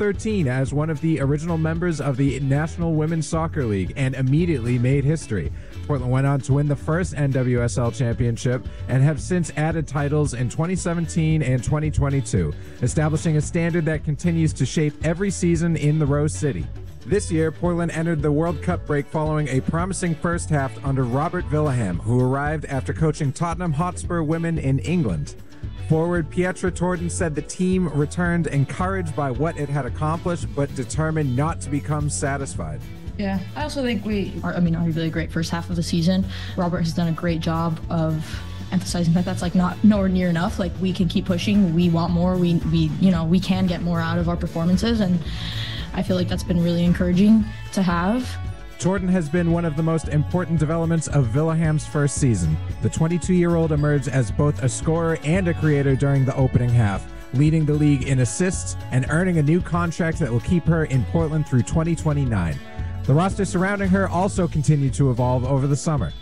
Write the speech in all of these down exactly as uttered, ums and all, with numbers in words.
thirteen as one of the original members of the National Women's Soccer League and immediately made history. Portland went on to win the first N W S L championship and have since added titles in twenty seventeen and twenty twenty-two, establishing a standard that continues to shape every season in the Rose City. This year, Portland entered the World Cup break following a promising first half under Robert Villaham, who arrived after coaching Tottenham Hotspur women in England. Forward Pietra Torden said the team returned encouraged by what it had accomplished, but determined not to become satisfied. Yeah, I also think we are, I mean, arguably a great first half of the season. Robert has done a great job of emphasizing that that's like not nowhere near enough. Like, we can keep pushing. We want more. We, we, you know, we can get more out of our performances. And I feel like that's been really encouraging to have. Torden has been one of the most important developments of Villaham's first season. The twenty-two-year-old emerged as both a scorer and a creator during the opening half, leading the league in assists and earning a new contract that will keep her in Portland through twenty twenty-nine. The roster surrounding her also continued to evolve over the summer.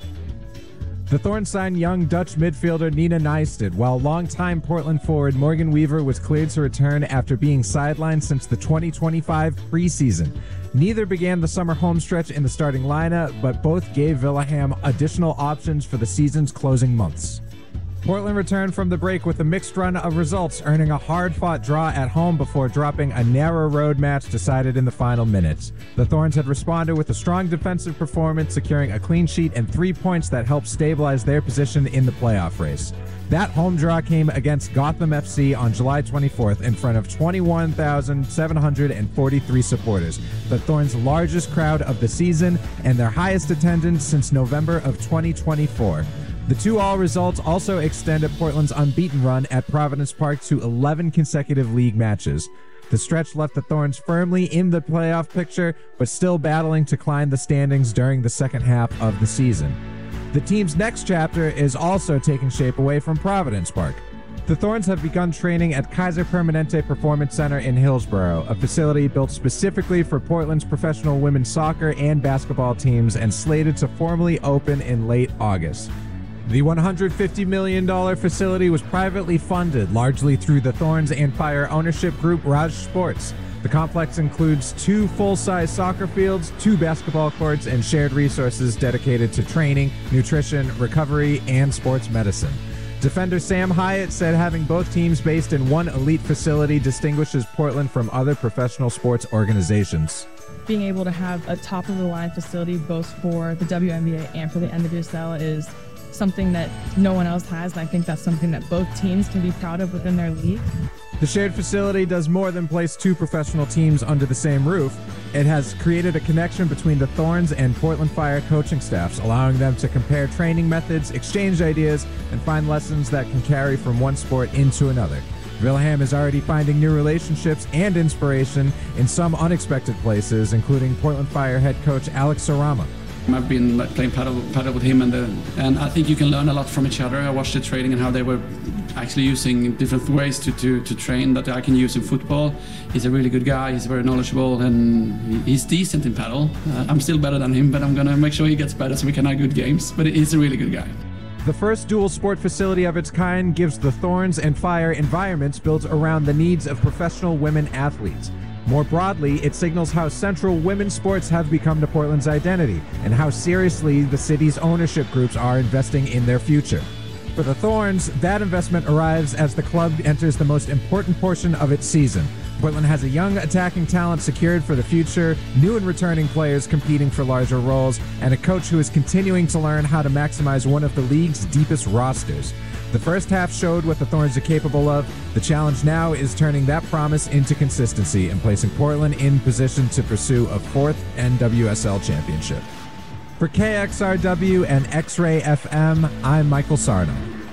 The Thorns signed young Dutch midfielder Nina Nijstad, while longtime Portland forward Morgan Weaver was cleared to return after being sidelined since the twenty twenty-five preseason. Neither began the summer homestretch in the starting lineup, but both gave Villaham additional options for the season's closing months. Portland returned from the break with a mixed run of results, earning a hard-fought draw at home before dropping a narrow road match decided in the final minutes. The Thorns had responded with a strong defensive performance, securing a clean sheet and three points that helped stabilize their position in the playoff race. That home draw came against Gotham F C on July twenty-fourth in front of twenty-one thousand seven hundred forty-three supporters, the Thorns' largest crowd of the season and their highest attendance since November of twenty twenty-four. The two-all results also extended Portland's unbeaten run at Providence Park to eleven consecutive league matches. The stretch left the Thorns firmly in the playoff picture, but still battling to climb the standings during the second half of the season. The team's next chapter is also taking shape away from Providence Park. The Thorns have begun training at Kaiser Permanente Performance Center in Hillsborough, a facility built specifically for Portland's professional women's soccer and basketball teams and slated to formally open in late August. The one hundred fifty million dollars facility was privately funded, largely through the Thorns and Fire ownership group Raj Sports. The complex includes two full-size soccer fields, two basketball courts, and shared resources dedicated to training, nutrition, recovery, and sports medicine. Defender Sam Hyatt said having both teams based in one elite facility distinguishes Portland from other professional sports organizations. Being able to have a top-of-the-line facility both for the W N B A and for the N W S L is something that no one else has, and I think that's something that both teams can be proud of within their league. The shared facility does more than place two professional teams under the same roof. It has created a connection between the Thorns and Portland Fire coaching staffs, allowing them to compare training methods, exchange ideas, and find lessons that can carry from one sport into another. Villaham is already finding new relationships and inspiration in some unexpected places, including Portland Fire head coach Alex Sarama. I've been like, playing paddle, paddle with him, and the, and I think you can learn a lot from each other. I watched the training and how they were actually using different ways to, to, to train that I can use in football. He's a really good guy. He's very knowledgeable, and he's decent in paddle. Uh, I'm still better than him, but I'm gonna make sure he gets better so we can have good games. But he's a really good guy. The first dual sport facility of its kind gives the Thorns and Fire environments built around the needs of professional women athletes. More broadly, it signals how central women's sports have become to Portland's identity and how seriously the city's ownership groups are investing in their future. For the Thorns, that investment arrives as the club enters the most important portion of its season. Portland has a young attacking talent secured for the future, new and returning players competing for larger roles, and a coach who is continuing to learn how to maximize one of the league's deepest rosters. The first half showed what the Thorns are capable of. The challenge now is turning that promise into consistency and placing Portland in position to pursue a fourth N W S L championship. For K X R W and X-Ray F M, I'm Michael Sarno.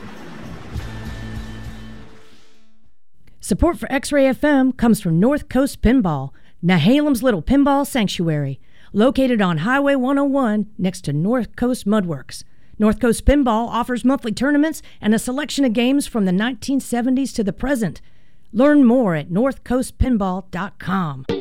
Support for X-Ray F M comes from North Coast Pinball, Nehalem's little pinball sanctuary, located on Highway one oh one next to North Coast Mudworks. North Coast Pinball offers monthly tournaments and a selection of games from the nineteen seventies to the present. Learn more at north coast pinball dot com.